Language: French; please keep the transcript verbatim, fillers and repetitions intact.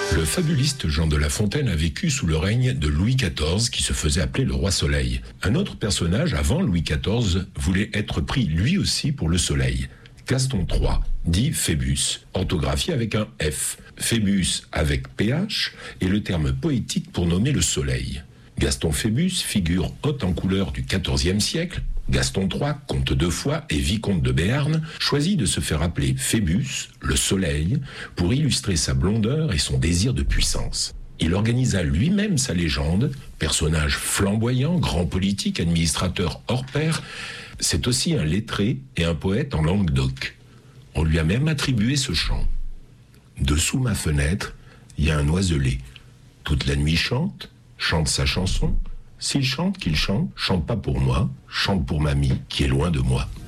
Le fabuliste Jean de La Fontaine a vécu sous le règne de Louis quatorze, qui se faisait appeler le roi Soleil. Un autre personnage, avant Louis quatorze, voulait être pris lui aussi pour le soleil. Gaston trois, dit Phébus, orthographié avec un F. Phébus avec P H est le terme poétique pour nommer le soleil. Gaston Phébus, figure haute en couleur du quatorzième siècle, Gaston trois, comte deux fois et vicomte de Béarn, choisit de se faire appeler Phébus, le soleil, pour illustrer sa blondeur et son désir de puissance. Il organisa lui-même sa légende, personnage flamboyant, grand politique, administrateur hors pair. C'est aussi un lettré et un poète en langue d'oc. On lui a même attribué ce chant. Dessous ma fenêtre, il y a un oiselet. Toute la nuit chante, chante sa chanson. S'il chante, qu'il chante, chante pas pour moi, chante pour mamie qui est loin de moi.